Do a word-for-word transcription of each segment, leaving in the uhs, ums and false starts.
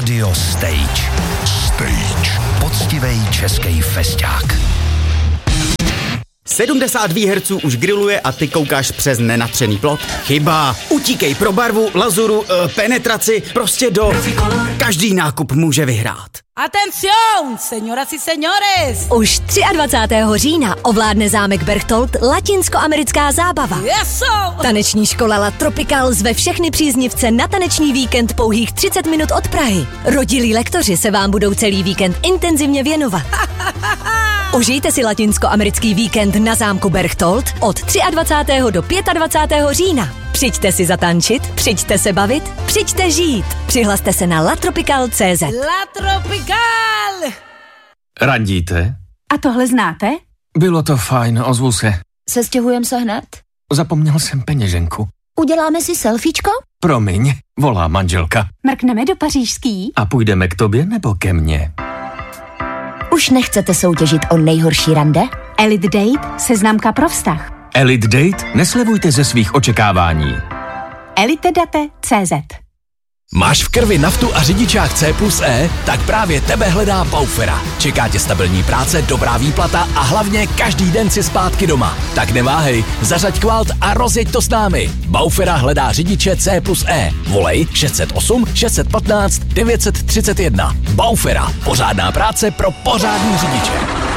Radio Stage. Stage. Poctivej český festák. sedmdesát výherců už grilluje a ty koukáš přes nenatřený plot? Chyba. Utíkej pro barvu, lazuru, uh, penetraci, prostě do... Každý nákup může vyhrát. Atención, señoras y señores! Už dvacátého třetího října ovládne zámek Berchtold latinskoamerická zábava. Eso! Taneční škola La Tropical zve všechny příznivce na taneční víkend pouhých třicet minut od Prahy. Rodilí lektoři se vám budou celý víkend intenzivně věnovat. Užijte si latinskoamerický víkend na zámku Berchtold od dvacátého třetího do dvacátého pátého října. Přijďte si zatančit, přijďte se bavit, přijďte žít. Přihlaste se na latropical tečka cé zet. La Tropical! Randíte? A tohle znáte? Bylo to fajn, ozvu se. Sestěhujeme se hned? Zapomněl jsem peněženku. Uděláme si selfiečko? Promiň, volá manželka. Mrkneme do pařížský? A půjdeme k tobě nebo ke mně? Už nechcete soutěžit o nejhorší rande? Elite Date, seznamka pro vztah. Elite Date? Neslevujte ze svých očekávání. elitedate tečka cé zet. Máš v krvi naftu a řidičák C plus E? Tak právě tebe hledá Baufera. Čeká tě stabilní práce, dobrá výplata a hlavně každý den si zpátky doma. Tak neváhej, zařaď kvalt a rozjeď to s námi. Baufera hledá řidiče C plus E. Volej šest set osm šest set patnáct devět set třicet jedna. Baufera. Pořádná práce pro pořádný řidiče.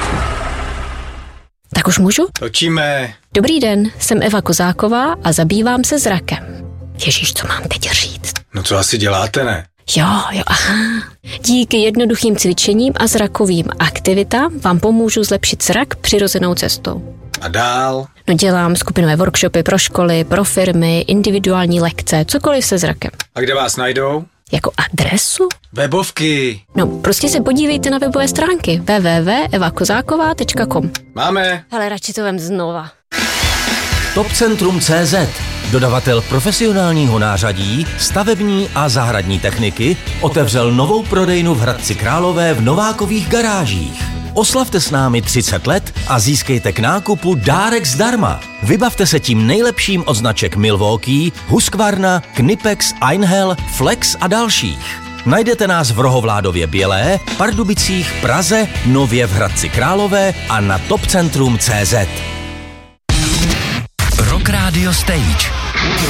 Tak už můžu? Točíme. Dobrý den, jsem Eva Kozáková a zabývám se zrakem. Ježíš, co mám teď říct? No co asi děláte, ne? Jo, jo, aha. Díky jednoduchým cvičením a zrakovým aktivitám vám pomůžu zlepšit zrak přirozenou cestou. A dál? No dělám skupinové workshopy pro školy, pro firmy, individuální lekce, cokoliv se zrakem. A kde vás najdou? Jako adresu? Webovky. No, prostě se podívejte na webové stránky w w w tečka eva kozáková tečka com. Máme. Ale radši to vem znova. Topcentrum tečka cé zet. Dodavatel profesionálního nářadí, stavební a zahradní techniky, otevřel novou prodejnu v Hradci Králové v Novákových garážích. Oslavte s námi třicet let a získejte k nákupu dárek zdarma. Vybavte se tím nejlepším od značek Milwaukee, Husqvarna, Knipex, Einhell, Flex a dalších. Najdete nás v Rohovládově Bělé, Pardubicích, Praze, nově v Hradci Králové a na topcentrum tečka cé zet. Rock Radio Stage.